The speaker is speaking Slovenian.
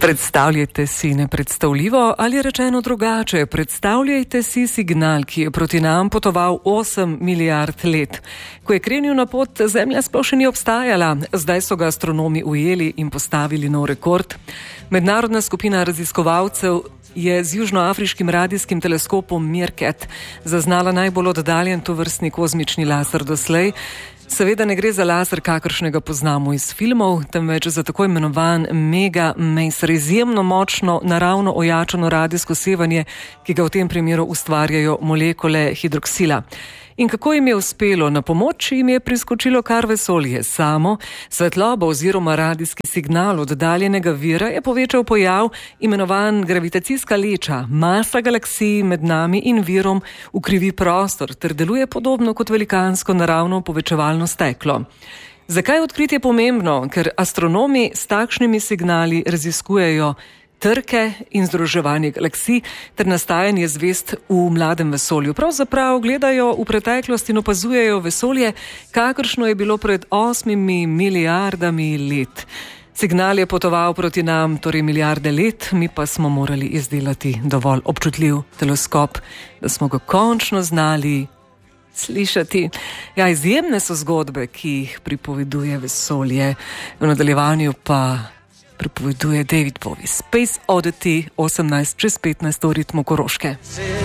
Predstavljajte si nepredstavljivo ali rečeno drugače. Predstavljajte si signal, ki je proti nam potoval 8 milijard let. Ko je krenil na pot, Zemlja sploh še ni obstajala. Zdaj so ga astronomi ujeli in postavili nov rekord. Mednarodna skupina raziskovalcev je z južnoafriškim radijskim teleskopom Meerkat zaznala najbolj oddaljen tovrstni kozmični laser doslej. Seveda ne gre za laser, kakršnega poznamo iz filmov, temveč za tako imenovan mega-maser, izjemno močno, naravno ojačano radijsko sevanje, ki ga v tem primeru ustvarjajo molekule hidroksila. In kako jim je uspelo? Na pomoč jim je priskočilo kar vesolje samo. Svetlobo oziroma radijski signal oddaljenega vira je povečal pojav, imenovan gravitacijska leča. Masa galaksij med nami in virom ukrivi prostor ter deluje podobno kot velikansko naravno povečevalno steklo. Zakaj je odkritje pomembno? Ker astronomi s takšnimi signali raziskujejo trke in združevanje galaksij ter nastajanje zvezd v mladem vesolju. Pravzaprav gledajo v preteklost in opazujejo vesolje, kakršno je bilo pred 8 milijardami let. Signal je potoval proti nam, torej milijarde let, mi pa smo morali izdelati dovolj občutljiv teleskop, da smo ga končno znali slišati. Ja, izjemne so zgodbe, ki jih pripoveduje vesolje. V nadaljevanju pa pripoveduje David Bowie. Space Oddity, 18 čez 15 v ritmu Koroške.